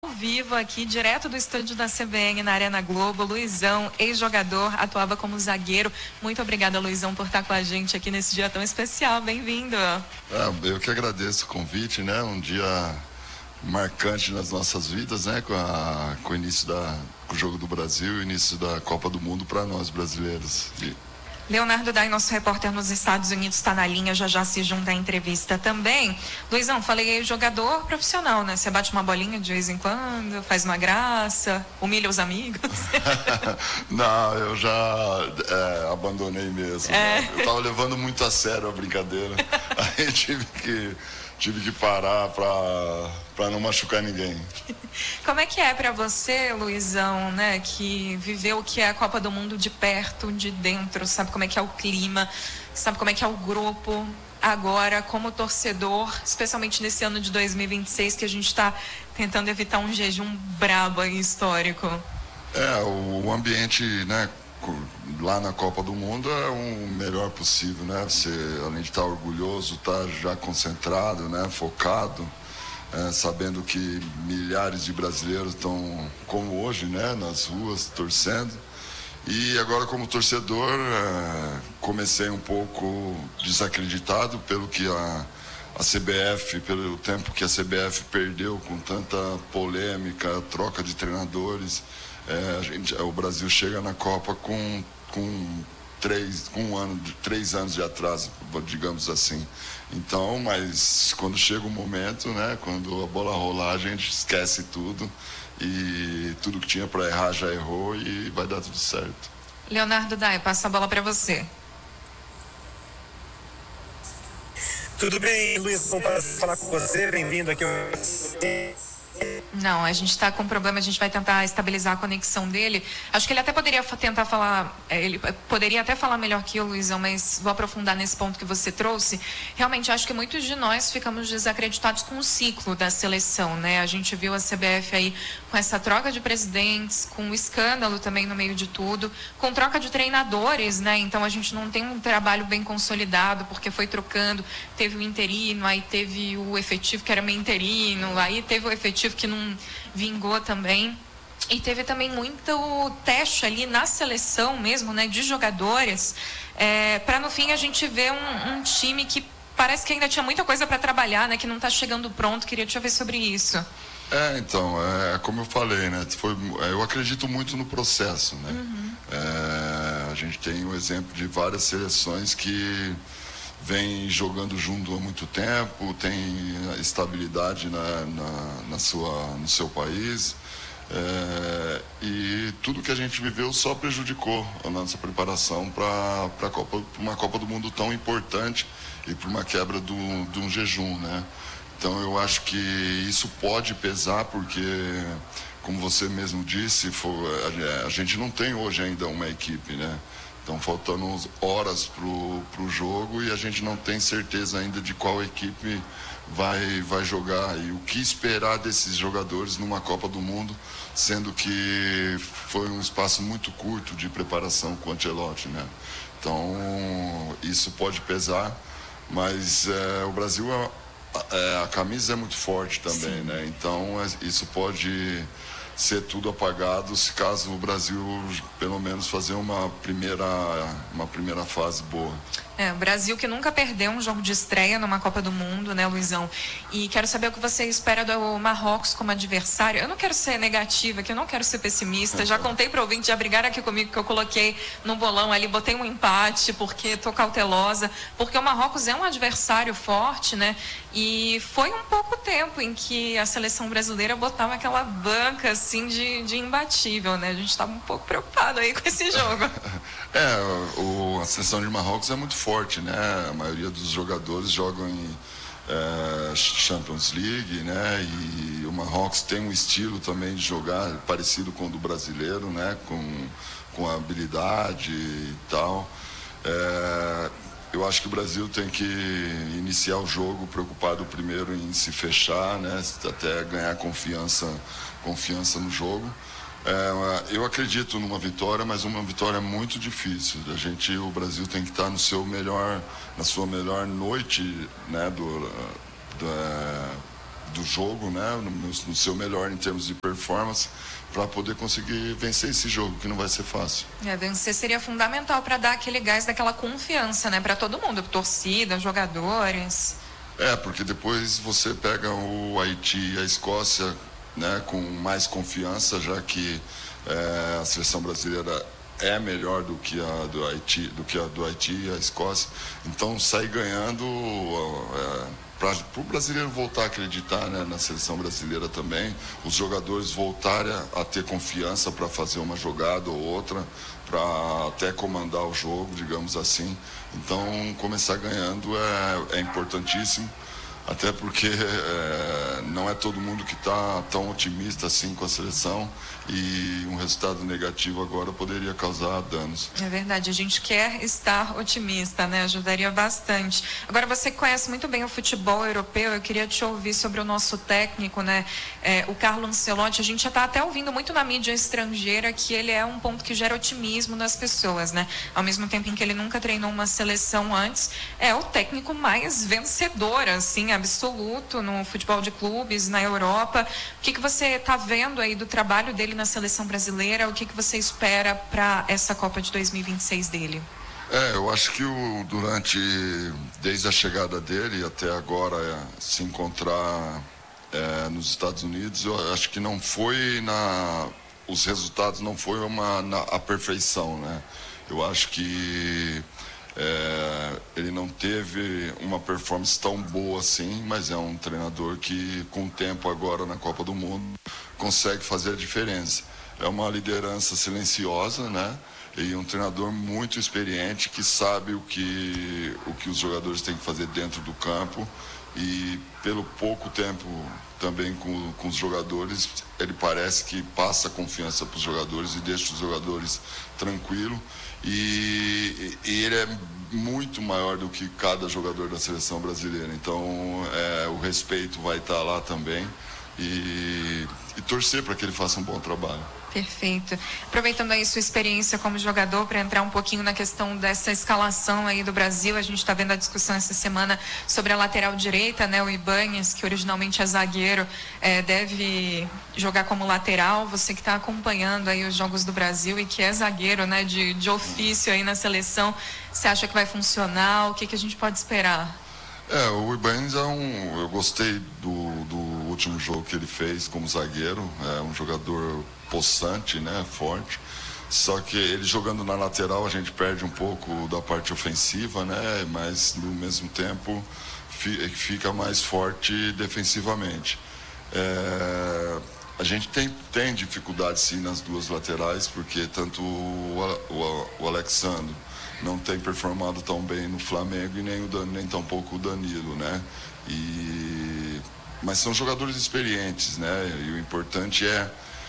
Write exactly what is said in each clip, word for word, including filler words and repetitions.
Vivo aqui, direto do estúdio da C B N na Arena Globo. Luizão, ex-jogador, atuava como zagueiro. Muito obrigada, Luizão, por estar com a gente aqui nesse dia tão especial. Bem-vindo. É, eu que agradeço o convite, né? Um dia marcante nas nossas vidas, né? Com, a, com o início da, com o Jogo do Brasil, o início da Copa do Mundo para nós brasileiros. E... Leonardo Dai, nosso repórter nos Estados Unidos, está na linha, já já se junta à entrevista também. Luizão, falei aí, jogador profissional, né? Você bate uma bolinha de vez em quando, faz uma graça, humilha os amigos. Não, eu já é, abandonei mesmo. É. Né? Eu tava levando muito a sério a brincadeira. Aí tive que, tive que parar para para não machucar ninguém. Como é que é para você, Luizão, né, que viveu o que é a Copa do Mundo de perto, de dentro, sabe como é que é o clima, sabe como é que é o grupo, agora como torcedor, especialmente nesse ano de dois mil e vinte e seis, que a gente está tentando evitar um jejum brabo e histórico? É, o ambiente, né, lá na Copa do Mundo é o melhor possível, né? Você, além de estar orgulhoso, tá já concentrado, né, focado. É, sabendo que milhares de brasileiros estão, como hoje, né, nas ruas, torcendo. E agora, como torcedor, é, comecei um pouco desacreditado pelo que a, a C B F, pelo tempo que a C B F perdeu com tanta polêmica, troca de treinadores. É, a gente, o Brasil chega na Copa com, com três, com um ano, três anos de atraso, digamos assim. Então, mas quando chega o momento, né, quando a bola rolar, a gente esquece tudo e tudo que tinha para errar já errou e vai dar tudo certo. Leonardo Dai, passa a bola para você. Tudo bem, Luiz? Vou falar com você. Bem-vindo aqui. Não, a gente está com problema, a gente vai tentar estabilizar a conexão dele. Acho que ele até poderia tentar falar, ele poderia até falar melhor que eu, Luizão, mas vou aprofundar nesse ponto que você trouxe. Realmente, acho que muitos de nós ficamos desacreditados com o ciclo da seleção, né? A gente viu a C B F aí com essa troca de presidentes, com o escândalo também no meio de tudo, com troca de treinadores, né? Então a gente não tem um trabalho bem consolidado, porque foi trocando, teve o interino, aí teve o efetivo que era meio interino, aí teve o efetivo que não vingou também, e teve também muito teste ali na seleção mesmo, né, de jogadores, é, para no fim a gente ver um, um time que parece que ainda tinha muita coisa para trabalhar, né, que não está chegando pronto. Queria te ouvir sobre isso. É, então, é como eu falei, né, foi, eu acredito muito no processo, né. Uhum. É, a gente tem o exemplo de várias seleções que vem jogando junto há muito tempo, tem estabilidade na, na, na sua, no seu país, é, e tudo que a gente viveu só prejudicou a nossa preparação para Copa, para uma Copa do Mundo tão importante e para uma quebra do, de um jejum, né? Então eu acho que isso pode pesar, porque, como você mesmo disse, foi, a, a gente não tem hoje ainda uma equipe, né? Estão faltando horas pro, pro jogo e a gente não tem certeza ainda de qual equipe vai, vai jogar e o que esperar desses jogadores numa Copa do Mundo, sendo que foi um espaço muito curto de preparação com o Ancelotti, né? Então, isso pode pesar, mas é, o Brasil, é, a camisa é muito forte também, sim, né? Então, isso pode ser tudo apagado se caso o Brasil pelo menos fazer uma primeira, uma primeira fase boa. É, o Brasil que nunca perdeu um jogo de estreia numa Copa do Mundo, né, Luizão? E quero saber o que você espera do Marrocos como adversário. Eu não quero ser negativa, que eu não quero ser pessimista. Já contei para o ouvinte, já brigaram aqui comigo que eu coloquei no bolão ali, botei um empate porque estou cautelosa, porque o Marrocos é um adversário forte, né? E foi um pouco tempo em que a seleção brasileira botava aquela banca assim de, de imbatível, né? A gente estava um pouco preocupado aí com esse jogo. É, o, a seleção de Marrocos é muito forte, né? A maioria dos jogadores jogam em é, Champions League, né? E o Marrocos tem um estilo também de jogar parecido com o do brasileiro, né? Com, com a habilidade e tal. É, eu acho que o Brasil tem que iniciar o jogo preocupado primeiro em se fechar, né? Até ganhar confiança, confiança no jogo. É, eu acredito numa vitória, mas uma vitória muito difícil. A gente, o Brasil tem que estar no seu melhor, na sua melhor noite, né, do, do, do jogo, né, no, no seu melhor em termos de performance, para poder conseguir vencer esse jogo, que não vai ser fácil. É, vencer seria fundamental para dar aquele gás, daquela confiança, né, para todo mundo, torcida, jogadores. É, porque depois você pega o Haiti e a Escócia, né, com mais confiança, já que é, a seleção brasileira é melhor do que a do Haiti, do que a do Haiti e a Escócia. Então, sair ganhando, é, para o brasileiro voltar a acreditar, né, na seleção brasileira também, os jogadores voltarem a, a ter confiança para fazer uma jogada ou outra, para até comandar o jogo, digamos assim. Então, começar ganhando é, é importantíssimo. Até porque é, não é todo mundo que está tão otimista assim com a seleção, e um resultado negativo agora poderia causar danos. É verdade, a gente quer estar otimista, né? Ajudaria bastante. Agora, você que conhece muito bem o futebol europeu, eu queria te ouvir sobre o nosso técnico, né? É, o Carlo Ancelotti. A gente já está até ouvindo muito na mídia estrangeira que ele é um ponto que gera otimismo nas pessoas, né? Ao mesmo tempo em que ele nunca treinou uma seleção antes, é o técnico mais vencedor, assim, absoluto no futebol de clubes, na Europa. O que, que você está vendo aí do trabalho dele na seleção brasileira? O que, que você espera para essa Copa de dois mil e vinte e seis dele? É, eu acho que o, durante, desde a chegada dele até agora, é, se encontrar é, nos Estados Unidos, eu acho que não foi na... Os resultados não foi uma, na, a perfeição, né? Eu acho que É, ele não teve uma performance tão boa assim, mas é um treinador que, com o tempo agora na Copa do Mundo, consegue fazer a diferença. É uma liderança silenciosa, né? E um treinador muito experiente que sabe o que, o que os jogadores têm que fazer dentro do campo, e pelo pouco tempo também com, com os jogadores, ele parece que passa confiança para os jogadores e deixa os jogadores tranquilos. E, e ele é muito maior do que cada jogador da seleção brasileira. Então, é, o respeito vai estar lá também, e, e torcer para que ele faça um bom trabalho. Perfeito. Aproveitando aí sua experiência como jogador, para entrar um pouquinho na questão dessa escalação aí do Brasil, a gente está vendo a discussão essa semana sobre a lateral direita, né? O Ibañez, que originalmente é zagueiro, é, deve jogar como lateral. Você que está acompanhando aí os jogos do Brasil e que é zagueiro, né, de, de ofício aí na seleção, você acha que vai funcionar? O que, que a gente pode esperar? É, o Ibañez é um... Eu gostei do, do último jogo que ele fez como zagueiro. É um jogador possante, né, forte. Só que ele jogando na lateral, a gente perde um pouco da parte ofensiva, né, mas no mesmo tempo fica mais forte defensivamente. É, a gente tem, tem dificuldade sim nas duas laterais, porque tanto o, o, o Alexandre não tem performado tão bem no Flamengo, e nem, o Dan, nem tão pouco o Danilo, né? E, mas são jogadores experientes, né? E o importante é,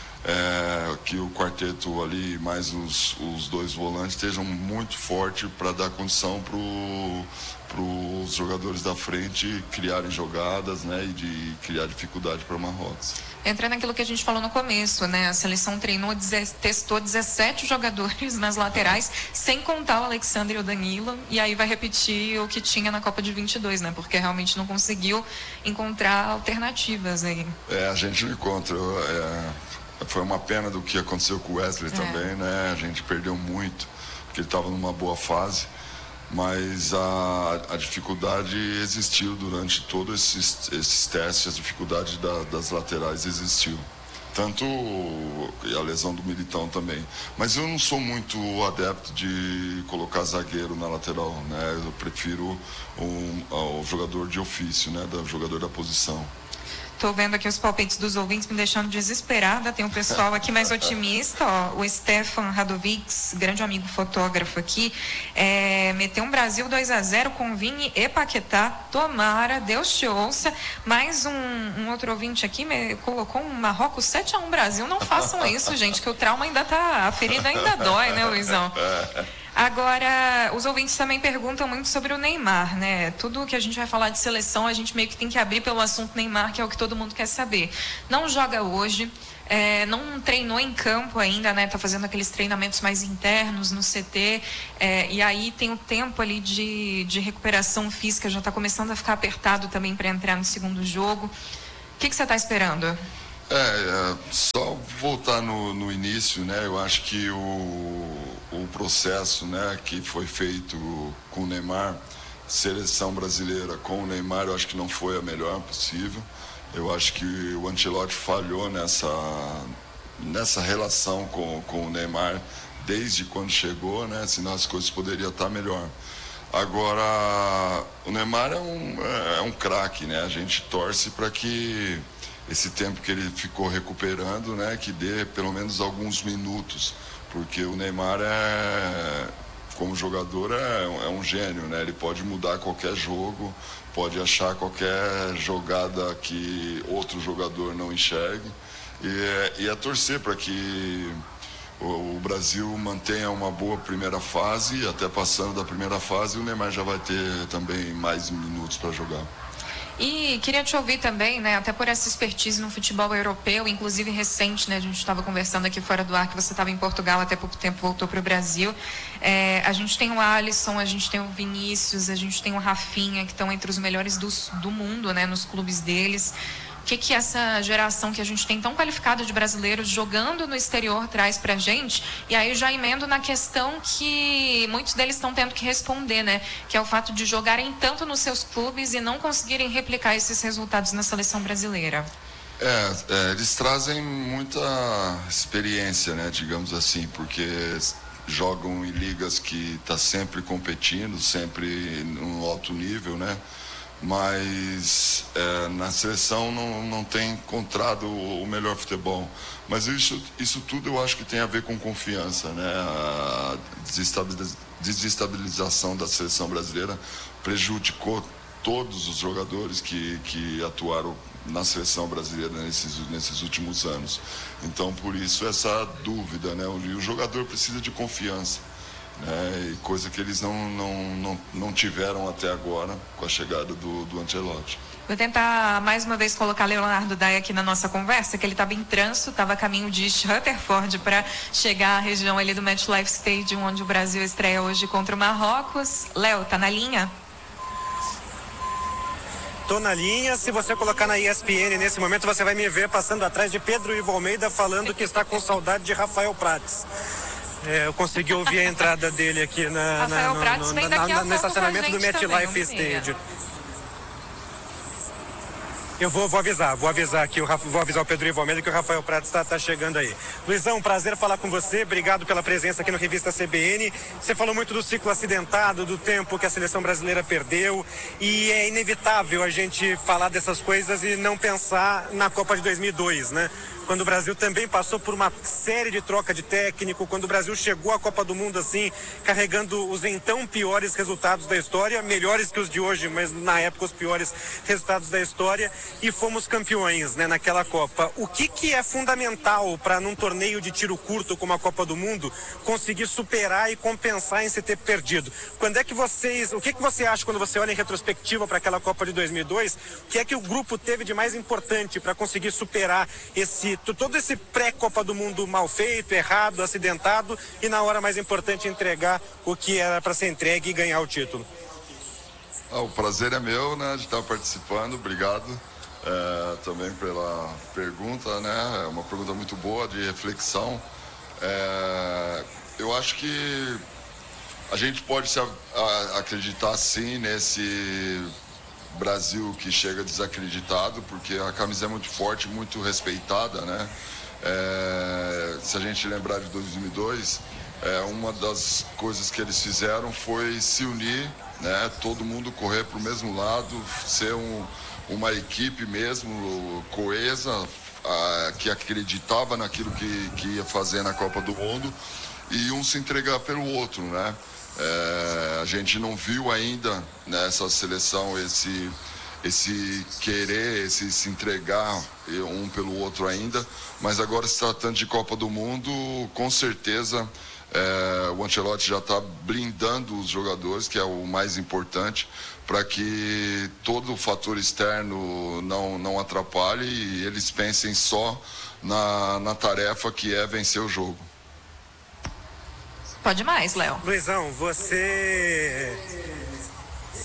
é que o quarteto ali, mais os, os dois volantes, estejam muito fortes para dar condição para os jogadores da frente criarem jogadas, né? E de criar dificuldade para o Marrocos. Entra naquilo que a gente falou no começo, né? A seleção treinou, testou dezessete jogadores nas laterais, sem contar o Alexandre e o Danilo, e aí vai repetir o que tinha na Copa de vinte e dois, né? Porque realmente não conseguiu encontrar alternativas aí. É, a gente não encontra. É, foi uma pena do que aconteceu com o Wesley é. também, né? A gente perdeu muito, porque ele estava numa boa fase. Mas a, a dificuldade existiu durante todos esses, esses testes, a dificuldade da, das laterais existiu. Tanto a lesão do Militão também. Mas eu não sou muito adepto de colocar zagueiro na lateral, né? Eu prefiro um, o jogador de ofício, né? O jogador da posição. Estou vendo aqui os palpites dos ouvintes me deixando desesperada. Tem um pessoal aqui mais otimista, ó. O Stefan Radovics, grande amigo fotógrafo aqui, é, meteu um Brasil dois a zero com Vini e Paquetá. Tomara, Deus te ouça. Mais um, um outro ouvinte aqui me colocou um Marrocos sete a um Brasil. Não façam isso, gente, que o trauma ainda tá, a ferida ainda dói, né, Luizão? Agora, os ouvintes também perguntam muito sobre o Neymar, né? Tudo que a gente vai falar de seleção, a gente meio que tem que abrir pelo assunto Neymar, que é o que todo mundo quer saber. Não joga hoje, é, não treinou em campo ainda, né? Tá fazendo aqueles treinamentos mais internos no C T, é, e aí tem o tempo ali de, de recuperação física, já tá começando a ficar apertado também para entrar no segundo jogo. que, que você está esperando? É, é, só voltar no, no início, né? Eu acho que o, o processo, né, que foi feito com o Neymar, seleção brasileira com o Neymar, eu acho que não foi a melhor possível. Eu acho que o Ancelotti falhou nessa, nessa relação com, com o Neymar desde quando chegou, né? Senão as coisas poderiam estar melhor. Agora, o Neymar é um, é um craque, né? A gente torce para que esse tempo que ele ficou recuperando, né, que dê pelo menos alguns minutos, porque o Neymar é, como jogador, é, é um gênio, né? Ele pode mudar qualquer jogo, pode achar qualquer jogada que outro jogador não enxergue, e é, e é torcer para que o, o Brasil mantenha uma boa primeira fase, até passando da primeira fase o Neymar já vai ter também mais minutos para jogar. E queria te ouvir também, né, até por essa expertise no futebol europeu, inclusive recente, né, a gente estava conversando aqui fora do ar que você estava em Portugal, até pouco tempo voltou para o Brasil. É, a gente tem o Alisson, a gente tem o Vinícius, a gente tem o Rafinha, que estão entre os melhores do, do mundo, né, nos clubes deles. O que que essa geração que a gente tem tão qualificada de brasileiros jogando no exterior traz pra gente? E aí já emendo na questão que muitos deles estão tendo que responder, né? Que é o fato de jogarem tanto nos seus clubes e não conseguirem replicar esses resultados na seleção brasileira. É, é eles trazem muita experiência, né? Digamos assim, porque jogam em ligas que tá sempre competindo, sempre num alto nível, né? Mas é, na seleção não, não tem encontrado o melhor futebol. Mas isso, isso tudo eu acho que tem a ver com confiança, né? A desestabilização da seleção brasileira prejudicou todos os jogadores que, que atuaram na seleção brasileira nesses, nesses últimos anos. Então, por isso, essa dúvida, né? E o jogador precisa de confiança. É, coisa que eles não, não, não, não tiveram até agora com a chegada do, do Ancelotti. Vou tentar mais uma vez colocar Leonardo Dai aqui na nossa conversa, que ele estava em trânsito, estava a caminho de Rutherford para chegar à região ali do MetLife Stadium, onde o Brasil estreia hoje contra o Marrocos. Léo, tá na linha? Tô na linha. Se você colocar na E S P N nesse momento, você vai me ver passando atrás de Pedro Ivo Almeida falando que está com saudade de Rafael Prats. É, eu consegui ouvir a entrada dele aqui na, na, no, no, na, na, no estacionamento do MetLife Stadium. Eu vou, vou avisar, vou avisar aqui, vou avisar o Pedro Ivo Almeida que o Rafael Prats está tá chegando aí. Luizão, um prazer falar com você, obrigado pela presença aqui no Revista C B N. Você falou muito do ciclo acidentado, do tempo que a seleção brasileira perdeu, e é inevitável a gente falar dessas coisas e não pensar na Copa de dois mil e dois, né? Quando o Brasil também passou por uma série de troca de técnico, quando o Brasil chegou à Copa do Mundo assim, carregando os então piores resultados da história, melhores que os de hoje, mas na época os piores resultados da história, e fomos campeões, né, naquela Copa. O que que é fundamental para num torneio de tiro curto como a Copa do Mundo conseguir superar e compensar em se ter perdido? Quando é que vocês, o que que você acha quando você olha em retrospectiva para aquela Copa de dois mil e dois? O que é que o grupo teve de mais importante para conseguir superar esse todo esse pré-Copa do Mundo mal feito, errado, acidentado, e na hora mais importante entregar o que era para ser entregue e ganhar o título? Ah, o prazer é meu, né, de estar participando, obrigado é, também pela pergunta, né, é uma pergunta muito boa, de reflexão. É, eu acho que a gente pode se a, a, acreditar sim nesse Brasil que chega desacreditado, porque a camisa é muito forte, muito respeitada, né? É, se a gente lembrar de dois mil e dois, é, uma das coisas que eles fizeram foi se unir, né? Todo mundo correr para o mesmo lado, ser um, uma equipe mesmo coesa, a, que acreditava naquilo que, que ia fazer na Copa do Mundo, e um se entregar pelo outro, né? É, a gente não viu ainda nessa seleção esse, esse querer, esse se entregar um pelo outro ainda, mas agora, se tratando de Copa do Mundo, com certeza é, o Ancelotti já está blindando os jogadores, que é o mais importante, para que todo o fator externo não, não atrapalhe e eles pensem só na, na tarefa que é vencer o jogo. Pode mais, Léo. Luizão, você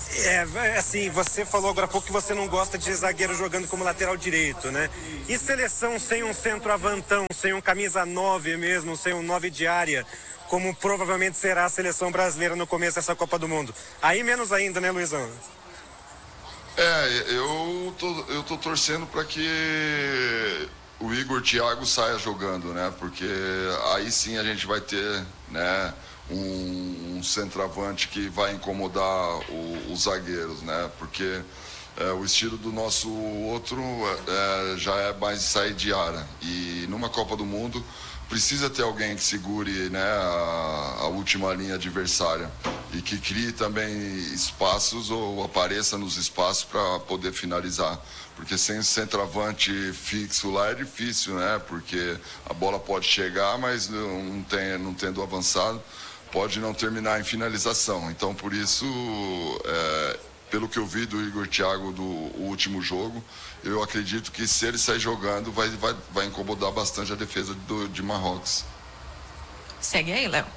É, assim, você falou agora há pouco que você não gosta de zagueiro jogando como lateral direito, né? E seleção sem um centroavantão, sem um camisa nove mesmo, sem um nove de área, como provavelmente será a seleção brasileira no começo dessa Copa do Mundo. Aí menos ainda, né, Luizão? É, eu tô, eu tô torcendo para que o Igor Thiago saia jogando, né? Porque aí sim a gente vai ter, né, um, um centroavante que vai incomodar o, os zagueiros, né? Porque é, o estilo do nosso outro é, já é mais sair de área. E numa Copa do Mundo precisa ter alguém que segure, né, a, a última linha adversária e que crie também espaços ou apareça nos espaços para poder finalizar. Porque sem centroavante fixo lá é difícil, né? Porque a bola pode chegar, mas não, tem, não tendo avançado, pode não terminar em finalização. Então, por isso, é, pelo que eu vi do Igor Thiago do último jogo, eu acredito que se ele sair jogando, vai, vai, vai incomodar bastante a defesa do, de Marrocos. Segue aí, Léo.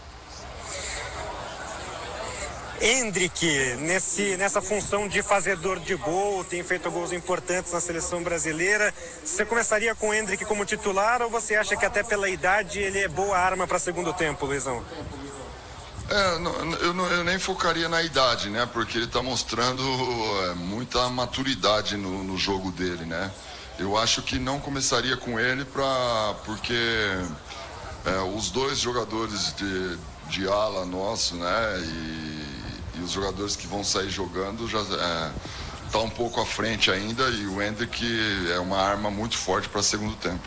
Endrick, nesse, nessa função de fazedor de gol, tem feito gols importantes na seleção brasileira. Você começaria com o Endrick como titular ou você acha que até pela idade ele é boa arma para segundo tempo, Luizão? É, não, eu, não, eu nem focaria na idade, né? Porque ele está mostrando é, muita maturidade no, no jogo dele, né? Eu acho que não começaria com ele pra, porque é, os dois jogadores de, de ala nosso, né? E, e os jogadores que vão sair jogando já é, tá um pouco à frente ainda, e o Endrick é uma arma muito forte para segundo tempo.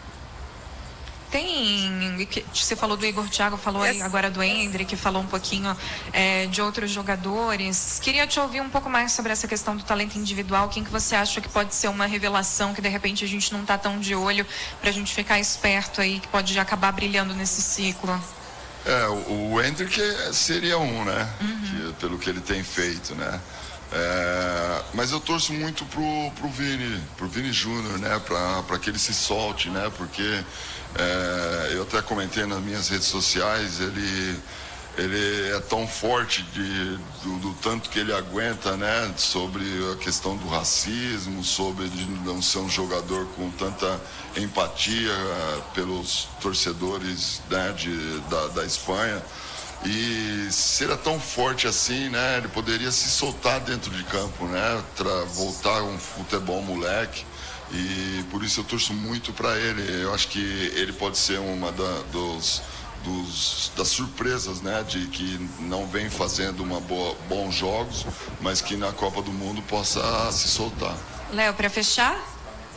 Tem, você falou do Igor Thiago, falou aí agora do Endrick, falou um pouquinho é, de outros jogadores. Queria te ouvir um pouco mais sobre essa questão do talento individual. Quem que você acha que pode ser uma revelação que de repente a gente não está tão de olho, para a gente ficar esperto aí, que pode já acabar brilhando nesse ciclo? É, o, o Endrick seria um, né? Uhum. Que, pelo que ele tem feito, né? É, mas eu torço muito pro, pro Vini, pro Vini Júnior, né? Para que ele se solte, né? Porque é, eu até comentei nas minhas redes sociais, ele, ele é tão forte de, do, do tanto que ele aguenta, né? Sobre a questão do racismo, sobre de não ser um jogador com tanta empatia pelos torcedores, né? de, da, da Espanha. E se ele é tão forte assim, né? Ele poderia se soltar dentro de campo, né? Tra- voltar um futebol moleque. E por isso eu torço muito para ele. Eu acho que ele pode ser uma da, dos, dos, das surpresas, né? De que não vem fazendo uma boa, bons jogos, mas que na Copa do Mundo possa se soltar. Léo, para fechar?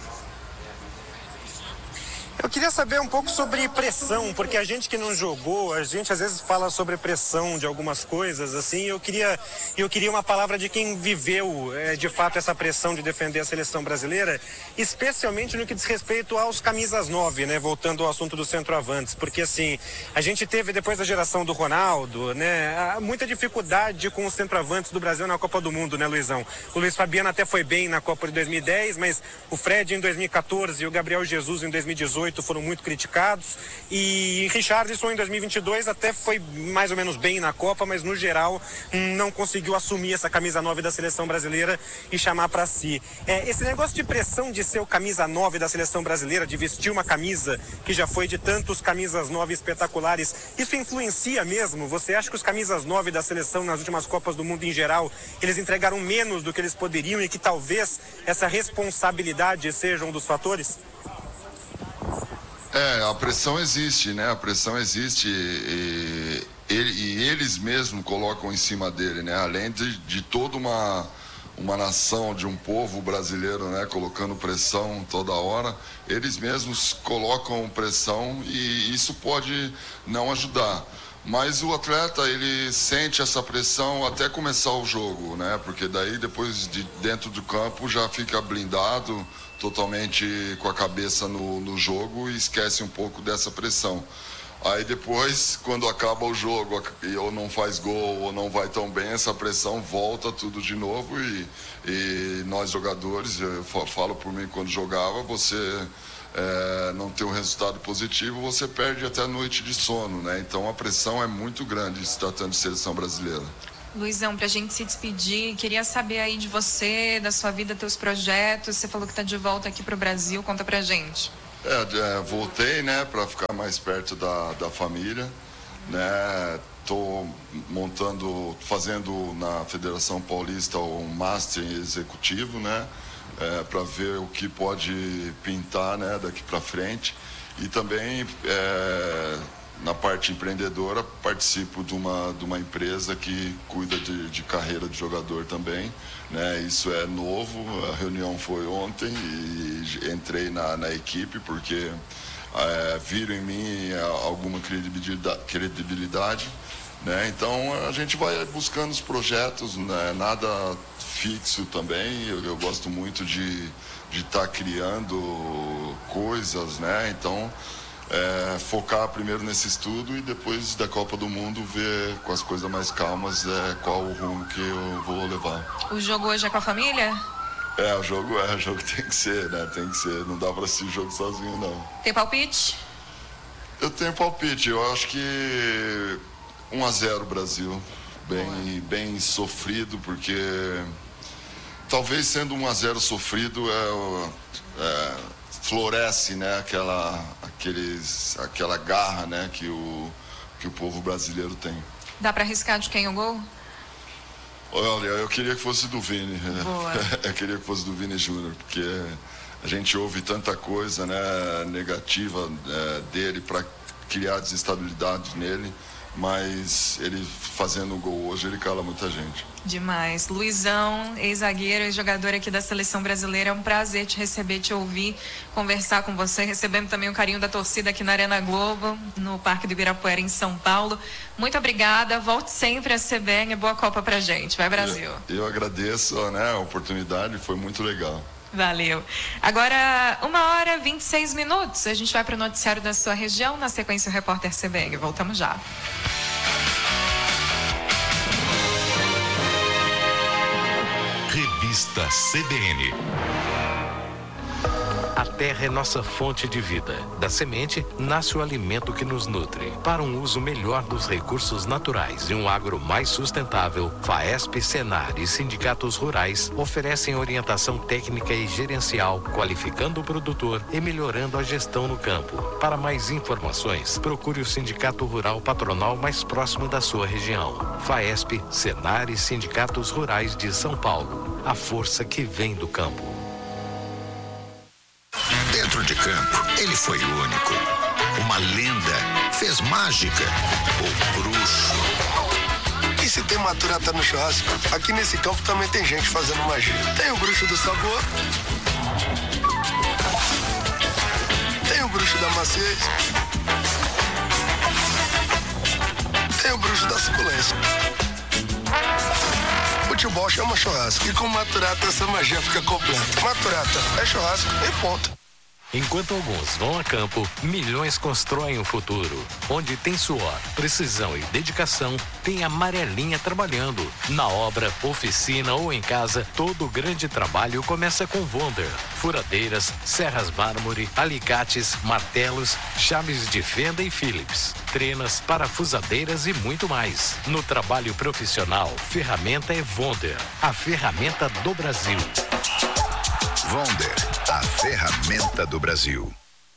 Eu queria saber um pouco sobre pressão, porque a gente que não jogou, a gente às vezes fala sobre pressão de algumas coisas, assim, eu queria, eu queria uma palavra de quem viveu, é, de fato, essa pressão de defender a seleção brasileira, especialmente no que diz respeito aos camisas nove, né, voltando ao assunto dos centroavantes, porque assim, a gente teve depois da geração do Ronaldo, né, muita dificuldade com os centroavantes do Brasil na Copa do Mundo, né, Luizão? O Luiz Fabiano até foi bem na Copa de dois mil e dez, mas o Fred em dois mil e quatorze e o Gabriel Jesus em dois mil e dezoito foram muito criticados, e Richarlison em dois mil e vinte e dois até foi mais ou menos bem na Copa, mas no geral não conseguiu assumir essa camisa nove da seleção brasileira e chamar para si. É, esse negócio de pressão de ser o camisa nove da seleção brasileira, de vestir uma camisa que já foi de tantos camisas nove espetaculares, isso influencia mesmo? Você acha que os camisas nove da seleção nas últimas Copas do Mundo em geral, eles entregaram menos do que eles poderiam e que talvez essa responsabilidade seja um dos fatores? É, a pressão existe, né? A pressão existe e, ele, e eles mesmos colocam em cima dele, né? Além de, de toda uma, uma nação, de um povo brasileiro, né? Colocando pressão toda hora, eles mesmos colocam pressão e isso pode não ajudar. Mas o atleta, ele sente essa pressão até começar o jogo, né? Porque daí, depois de dentro do campo, já fica blindado, totalmente com a cabeça no, no jogo e esquece um pouco dessa pressão. Aí depois, quando acaba o jogo e ou não faz gol ou não vai tão bem, essa pressão volta tudo de novo e, e nós jogadores, eu falo por mim, quando jogava, você é, não ter um resultado positivo, você perde até a noite de sono, né? Então a pressão é muito grande se tratando de seleção brasileira. Luizão, para a gente se despedir, queria saber aí de você, da sua vida, teus projetos. Você falou que está de volta aqui para o Brasil, conta pra gente. É, voltei, né, para ficar mais perto da, da família, né? Tô montando, fazendo na Federação Paulista um Master Executivo, né, é, para ver o que pode pintar, né, daqui para frente. E também é, na parte empreendedora participo de uma, de uma empresa que cuida de, de carreira de jogador também, né? Isso é novo, a reunião foi ontem e entrei na, na equipe porque é, viram em mim alguma credibilidade, credibilidade, né? Então a gente vai buscando os projetos, né? Nada fixo também, eu, eu gosto muito de de estar criando coisas, né? Então é, focar primeiro nesse estudo e depois da Copa do Mundo ver com as coisas mais calmas é, qual o rumo que eu vou levar. O jogo hoje é com a família? É, o jogo é, o jogo tem que ser, né? Tem que ser, não dá para assistir o jogo sozinho, não. Tem palpite? Eu tenho palpite, eu acho que um a zero Brasil, bem, bem sofrido, porque talvez sendo um a zero sofrido é, é, floresce, né, aquela, aqueles, aquela garra, né, que o, que o povo brasileiro tem. Dá para arriscar de quem o gol? Olha, eu queria que fosse do Vini. Boa. Eu queria que fosse do Vini Júnior, porque a gente ouve tanta coisa, né, negativa é, dele para criar desestabilidade nele, mas ele fazendo o gol hoje, ele cala muita gente. Demais. Luizão, ex-zagueiro e jogador aqui da Seleção Brasileira, é um prazer te receber, te ouvir, conversar com você, recebendo também o carinho da torcida aqui na Arena Globo, no Parque do Ibirapuera, em São Paulo. Muito obrigada, volte sempre a C B N, boa Copa pra gente. Vai, Brasil. Eu, eu agradeço, né, a oportunidade, foi muito legal. Valeu. Agora, uma hora e vinte e seis minutos. A gente vai para o noticiário da sua região. Na sequência, o repórter C B N. Voltamos já. Revista C B N. A terra é nossa fonte de vida. Da semente nasce o alimento que nos nutre. Para um uso melhor dos recursos naturais e um agro mais sustentável, FAESP, Senar e sindicatos rurais oferecem orientação técnica e gerencial, qualificando o produtor e melhorando a gestão no campo. Para mais informações, procure o Sindicato Rural Patronal mais próximo da sua região. FAESP, Senar e sindicatos rurais de São Paulo. A força que vem do campo. Dentro de campo, ele foi único. Uma lenda, fez mágica, o bruxo. E se tem maturata no churrasco, aqui nesse campo também tem gente fazendo magia. Tem o bruxo do sabor, tem o bruxo da maciez, tem o bruxo da suculência. Futebol chama churrasco e com maturata essa magia fica completa. Maturata é churrasco e ponto. Enquanto alguns vão a campo, milhões constroem o futuro. Onde tem suor, precisão e dedicação, tem a Amarelinha trabalhando. Na obra, oficina ou em casa, todo o grande trabalho começa com Wonder. Furadeiras, serras mármore, alicates, martelos, chaves de fenda e Phillips. Trenas, parafusadeiras e muito mais. No trabalho profissional, ferramenta é Wonder, a ferramenta do Brasil. Wonder, a ferramenta do Brasil.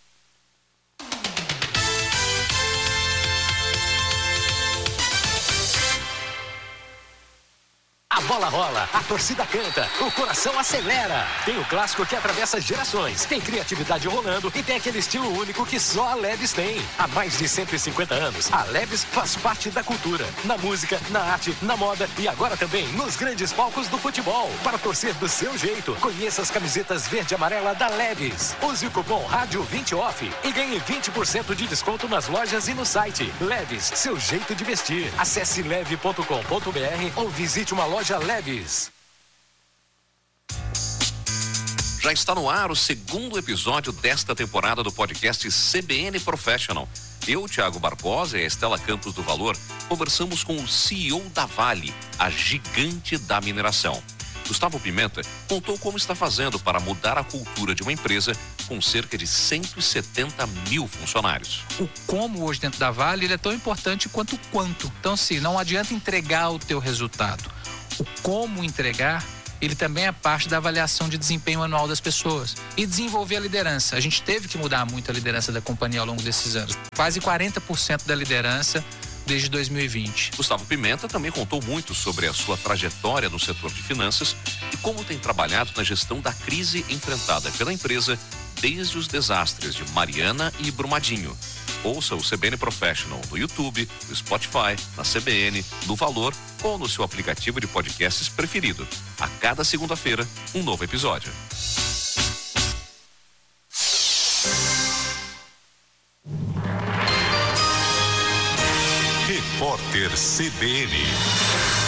A bola rola, a torcida canta, o coração acelera. Tem o clássico que atravessa gerações, tem criatividade rolando e tem aquele estilo único que só a Leves tem. Há mais de cento e cinquenta anos, a Leves faz parte da cultura, na música, na arte, na moda e agora também nos grandes palcos do futebol. Para torcer do seu jeito, conheça as camisetas verde e amarela da Leves. Use o cupom Rádio vinte off e ganhe vinte por cento de desconto nas lojas e no site. Leves, seu jeito de vestir. Acesse leve ponto com ponto br ou visite uma loja Leves. Já está no ar o segundo episódio desta temporada do podcast C B N Professional. Eu, Thiago Barbosa e a Estela Campos do Valor conversamos com o C E O da Vale, a gigante da mineração. Gustavo Pimenta contou como está fazendo para mudar a cultura de uma empresa com cerca de cento e setenta mil funcionários. O como hoje dentro da Vale, ele é tão importante quanto o quanto. Então, sim, não adianta entregar o teu resultado. O como entregar, ele também é parte da avaliação de desempenho anual das pessoas. E desenvolver a liderança. A gente teve que mudar muito a liderança da companhia ao longo desses anos. Quase quarenta por cento da liderança desde dois mil e vinte. Gustavo Pimenta também contou muito sobre a sua trajetória no setor de finanças e como tem trabalhado na gestão da crise enfrentada pela empresa desde os desastres de Mariana e Brumadinho. Ouça o C B N Professional no YouTube, no Spotify, na C B N, no Valor ou no seu aplicativo de podcasts preferido. A cada segunda-feira, um novo episódio. Repórter C B N.